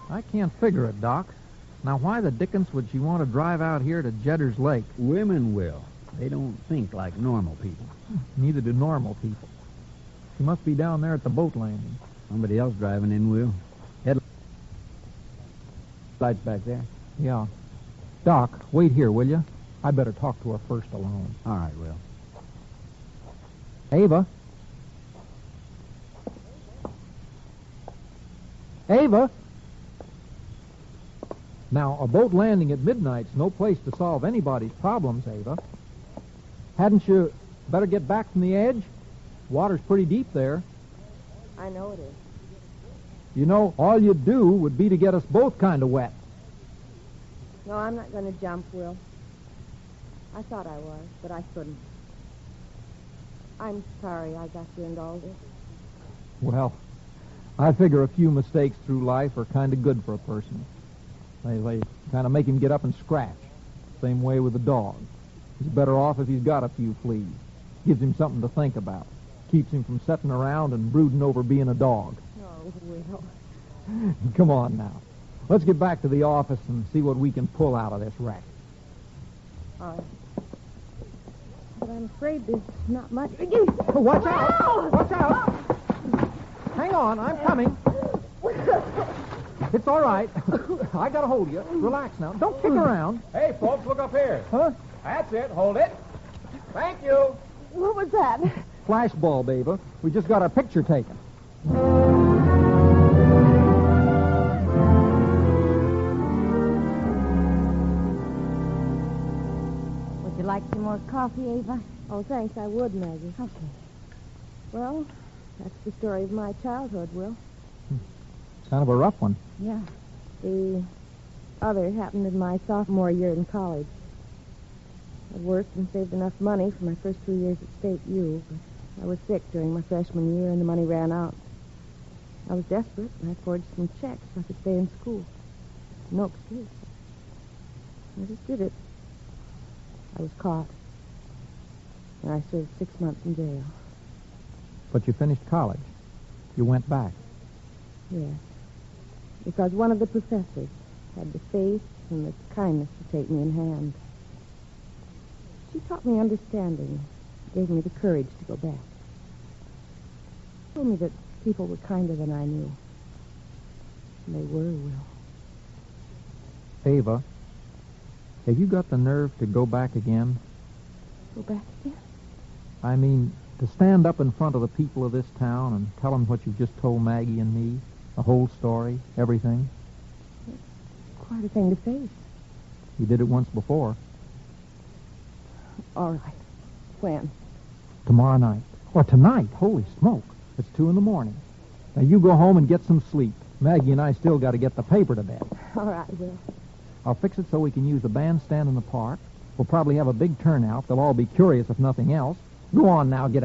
I can't figure it, Doc. Now, why the dickens would she want to drive out here to Jedder's Lake? Women will. They don't think like normal people. Neither do normal people. She must be down there at the boat landing. Somebody else driving in, Will. Headlights back there. Yeah. Doc, wait here, will you? I better talk to her first alone. All right, Will. Ava? Ava? Now, a boat landing at midnight's no place to solve anybody's problems, Ava. Hadn't you better get back from the edge? Water's pretty deep there. I know it is. You know, all you'd do would be to get us both kind of wet. No, I'm not going to jump, Will. I thought I was, but I couldn't. I'm sorry I got you into all this. Well, I figure a few mistakes through life are kind of good for a person. They kind of make him get up and scratch. Same way with a dog. He's better off if he's got a few fleas. Gives him something to think about. Keeps him from sitting around and brooding over being a dog. Oh, Will. Come on now. Let's get back to the office and see what we can pull out of this wreck. All right. But I'm afraid there's not much. Watch out! Watch out! Hang on, I'm coming. It's all right. I got a hold of you. Relax now. Don't kick around. Hey, folks, look up here. Huh? That's it. Hold it. Thank you. What was that? Flashbulb, Ava. We just got our picture taken. Would you like some more coffee, Ava? Oh, thanks, I would, Maggie. Okay. Well, that's the story of my childhood, Will. Kind of a rough one. Yeah. The other happened in my sophomore year in college. I'd worked and saved enough money for my first 2 years at State U, but I was sick during my freshman year and the money ran out. I was desperate and I forged some checks so I could stay in school. No excuse. I just did it. I was caught. And I served 6 months in jail. But you finished college. You went back. Yes. Because one of the professors had the faith and the kindness to take me in hand. She taught me understanding, gave me the courage to go back. Told me that people were kinder than I knew. And they were, Will. Ava, have you got the nerve to go back again? Go back again? I mean, to stand up in front of the people of this town and tell them what you've just told Maggie and me, the whole story, everything. It's quite a thing to face. You did it once before. All right. When? Tomorrow night. Or tonight. Holy smoke. It's 2 a.m. Now, you go home and get some sleep. Maggie and I still got to get the paper to bed. All right, Will. I'll fix it so we can use the bandstand in the park. We'll probably have a big turnout. They'll all be curious if nothing else. Go on now, get